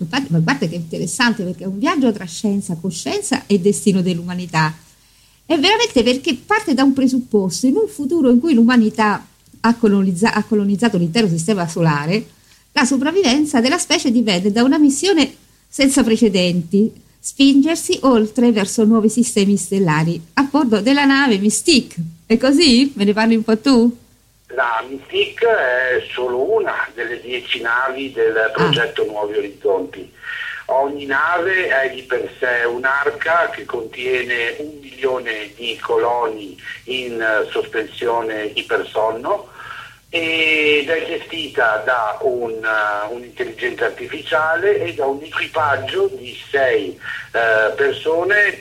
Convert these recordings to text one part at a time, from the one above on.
Ma guarda che interessante, perché è un viaggio tra scienza, coscienza e destino dell'umanità. È veramente, perché parte da un presupposto: in un futuro in cui l'umanità ha colonizzato l'intero sistema solare, la sopravvivenza della specie dipende da una missione senza precedenti: spingersi oltre verso nuovi sistemi stellari a bordo della nave Mystique. È così? Me ne parli un po' tu? La Mystique è solo una delle 10 navi del progetto Nuovi Orizzonti. Ogni nave è di per sé un'arca che contiene 1 milione di coloni in sospensione ipersonno ed è gestita da un'intelligenza artificiale e da un equipaggio di 6 persone,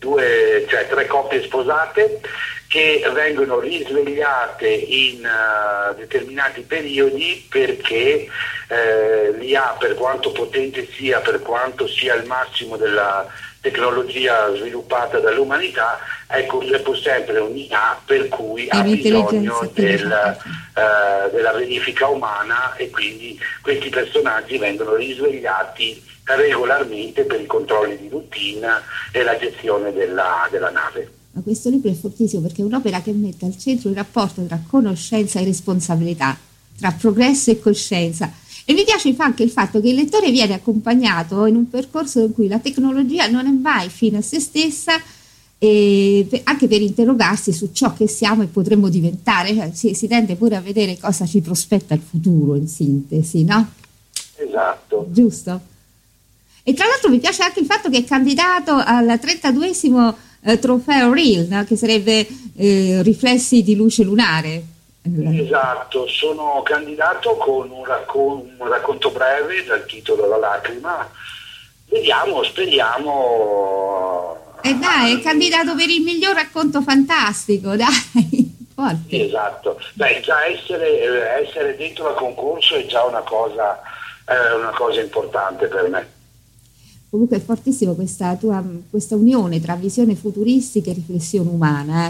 3 coppie sposate, che vengono risvegliate in determinati periodi, perché l'IA, per quanto potente sia, per quanto sia il massimo della tecnologia sviluppata dall'umanità, ecco, c'è sempre un'IA per cui ha bisogno della verifica umana, e quindi questi personaggi vengono risvegliati regolarmente per i controlli di routine e la gestione della nave. Ma questo libro è fortissimo, perché è un'opera che mette al centro il rapporto tra conoscenza e responsabilità, tra progresso e coscienza. E mi piace anche il fatto che il lettore viene accompagnato in un percorso in cui la tecnologia non è mai fine a se stessa, anche per interrogarsi su ciò che siamo e potremmo diventare. Cioè, si tende pure a vedere cosa ci prospetta il futuro, in sintesi, no? Esatto. Giusto? E tra l'altro mi piace anche il fatto che è candidato al 32esimo trofeo REAL, no? Che sarebbe Riflessi di luce lunare. Esatto, sono candidato con un racconto breve dal titolo La lacrima. Vediamo, speriamo. E dai, è candidato per il miglior racconto fantastico, dai. Forte. Sì, esatto. Beh, già essere dentro al concorso è già una cosa importante per me. Comunque è fortissimo questa unione tra visione futuristica e riflessione umana.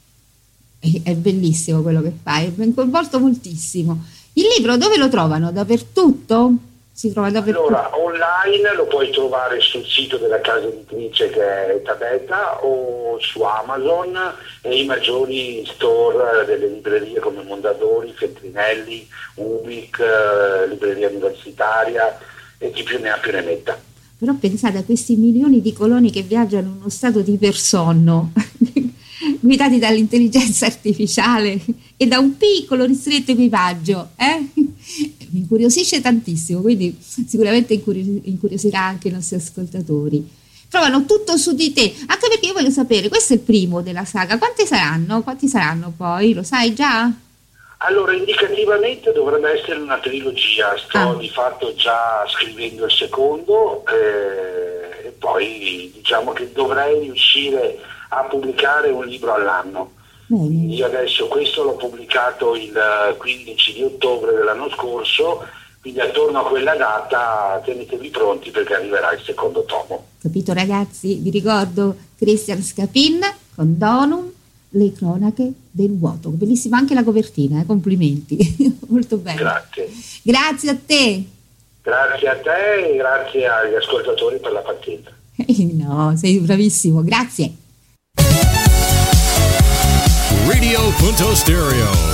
È bellissimo quello che fai, mi ha coinvolto moltissimo. Il libro dove lo trovano? Dappertutto? Si trova dappertutto? Allora, online lo puoi trovare sul sito della casa editrice, che è Tabeta, o su Amazon e i maggiori store delle librerie come Mondadori, Feltrinelli, Ubic, Libreria Universitaria, e chi più ne ha più ne metta. Però pensate a questi milioni di coloni che viaggiano in uno stato di ipersonno, guidati dall'intelligenza artificiale e da un piccolo ristretto equipaggio. Mi incuriosisce tantissimo, quindi sicuramente incuriosirà anche i nostri ascoltatori. Trovano tutto su di te, anche perché io voglio sapere, questo è il primo della saga, quanti saranno poi, lo sai già? Allora, indicativamente dovrebbe essere una trilogia, sto di fatto già scrivendo il secondo, e poi diciamo che dovrei riuscire a pubblicare un libro all'anno. Bene. Io adesso questo l'ho pubblicato il 15 di ottobre dell'anno scorso, quindi attorno a quella data tenetevi pronti, perché arriverà il secondo tomo. Capito, ragazzi? Vi ricordo Christian Scapin con Donum, le cronache del vuoto. Bellissima anche la copertina, complimenti. Molto bene. Grazie. Grazie a te. Grazie a te e grazie agli ascoltatori per la pazienza. No, sei bravissimo, grazie. Radio Punto Stereo.